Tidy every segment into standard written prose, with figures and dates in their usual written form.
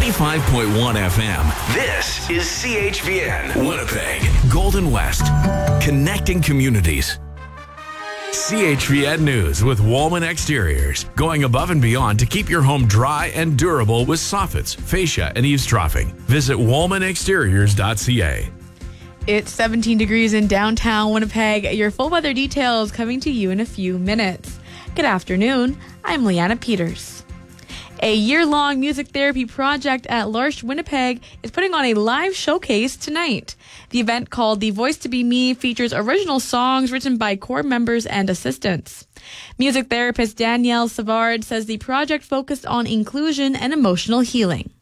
95.1 FM. This is CHVN Winnipeg, Golden West, connecting communities. CHVN News with Woolman Exteriors, going above and beyond to keep your home dry and durable with soffits, fascia, and eavesdropping. Visit woolmanexteriors.ca. It's 17 degrees in downtown Winnipeg. Your full weather details coming to you in a few minutes. Good afternoon. I'm Leanna Peters. A year-long music therapy project at L'Arche Winnipeg is putting on a live showcase tonight. The event, called The Voice to Be Me, features original songs written by core members and assistants. Music therapist Danielle Savard says the project focused on inclusion and emotional healing.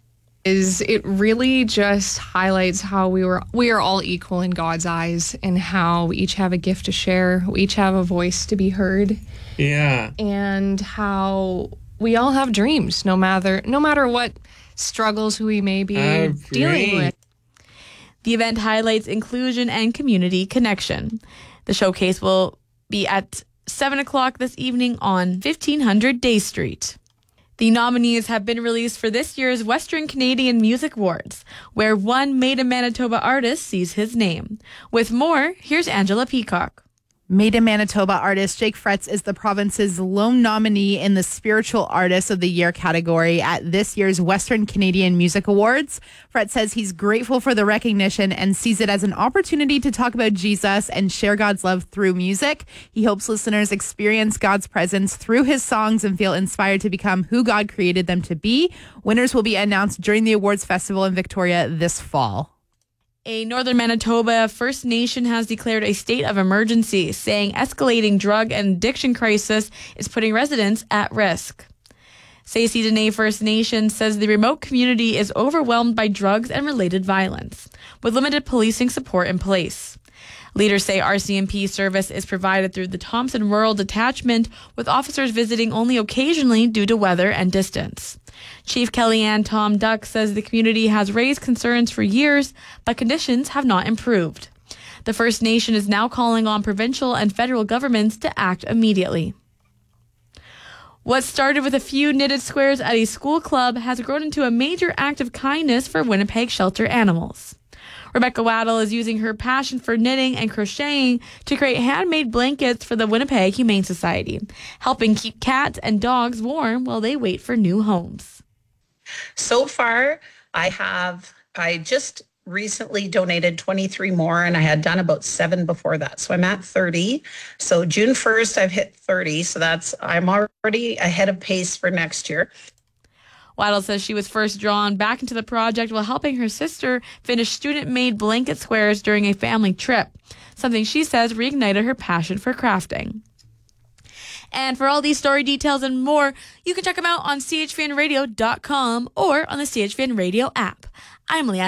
It really just highlights how we are all equal in God's eyes, and how we each have a gift to share. We each have a voice to be heard. Yeah. And how we all have dreams, no matter what struggles we may be dealing with. The event highlights inclusion and community connection. The showcase will be at 7 o'clock this evening on 1500 Day Street. The nominees have been released for this year's Western Canadian Music Awards, where one Made in Manitoba artist sees his name. With more, here's Angela Peacock. Made in Manitoba artist Jake Fretz is the province's lone nominee in the Spiritual Artist of the Year category at this year's Western Canadian Music Awards. Fretz says he's grateful for the recognition and sees it as an opportunity to talk about Jesus and share God's love through music. He hopes listeners experience God's presence through his songs and feel inspired to become who God created them to be. Winners will be announced during the awards festival in Victoria this fall. A Northern Manitoba First Nation has declared a state of emergency, saying escalating drug and addiction crisis is putting residents at risk. Stacey Dene First Nation says the remote community is overwhelmed by drugs and related violence, with limited policing support in place. Leaders say RCMP service is provided through the Thompson Rural Detachment, with officers visiting only occasionally due to weather and distance. Chief Kellyanne Tom Duck says the community has raised concerns for years, but conditions have not improved. The First Nation is now calling on provincial and federal governments to act immediately. What started with a few knitted squares at a school club has grown into a major act of kindness for Winnipeg shelter animals. Rebecca Waddle is using her passion for knitting and crocheting to create handmade blankets for the Winnipeg Humane Society, helping keep cats and dogs warm while they wait for new homes. So far, I just recently donated 23 more, and I had done about 7 before that. So I'm at 30. So June 1st, I've hit 30. So I'm already ahead of pace for next year. Waddle says she was first drawn back into the project while helping her sister finish student-made blanket squares during a family trip, something she says reignited her passion for crafting. And for all these story details and more, you can check them out on chvnradio.com or on the CHVN Radio app. I'm Leanna